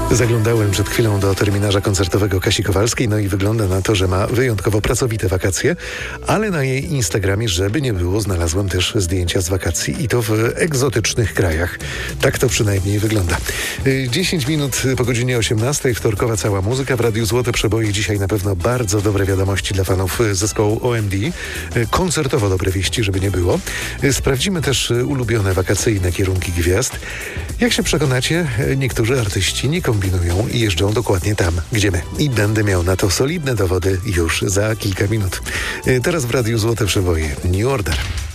Zaglądałem przed chwilą do terminarza koncertowego Kasi Kowalskiej, no i wygląda na to, że ma wyjątkowo pracowite wakacje, ale na jej Instagramie, żeby nie było, znalazłem też zdjęcia z wakacji i to w egzotycznych krajach. Tak to przynajmniej wygląda. 10 minut po godzinie 18, wtorkowa cała muzyka w Radiu Złote Przeboje. Dzisiaj na pewno bardzo dobre wiadomości dla fanów zespołu OMD. Koncertowo dobre wieści, żeby nie było. Sprawdzimy też ulubione wakacyjne kierunki gwiazd. Jak się przekonacie, niektórzy artyści nie kombinują i jeżdżą dokładnie tam, gdzie my. I będę miał na to solidne dowody już za kilka minut. Teraz w Radiu Złote Przeboje New Order.